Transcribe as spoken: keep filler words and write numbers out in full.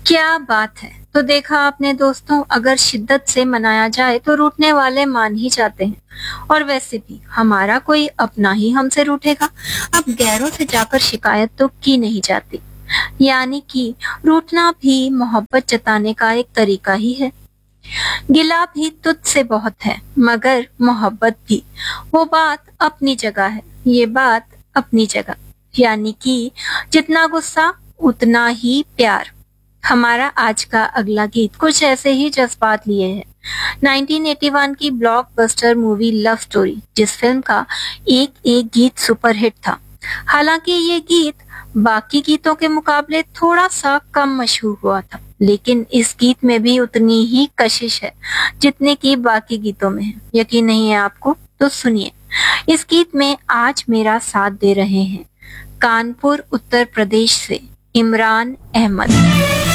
क्या बात है। तो देखा आपने दोस्तों, अगर शिद्दत से मनाया जाए तो रूठने वाले मान ही जाते हैं। और वैसे भी हमारा कोई अपना ही हमसे रूठेगा। अब गैरों से जाकर शिकायत तो की नहीं जाती। यानी कि रूठना भी मोहब्बत जताने का एक तरीका ही है। गिला भी तुझसे बहुत है, मगर मोहब्बत भी। वो बात अपनी जगह है, ये बात अपनी जगह। यानी कि जितना गुस्सा उतना ही प्यार। हमारा आज का अगला गीत कुछ ऐसे ही जज्बात लिए है। नाइनटीन एटी वन की ब्लॉकबस्टर मूवी लव स्टोरी, जिस फिल्म का एक एक गीत सुपरहिट था। हालांकि ये गीत बाकी गीतों के मुकाबले थोड़ा सा कम मशहूर हुआ था, लेकिन इस गीत में भी उतनी ही कशिश है जितने की बाकी गीतों में है। यकीन नहीं है आपको? तो सुनिए। इस गीत में आज मेरा साथ दे रहे हैं कानपुर उत्तर प्रदेश से इमरान अहमद।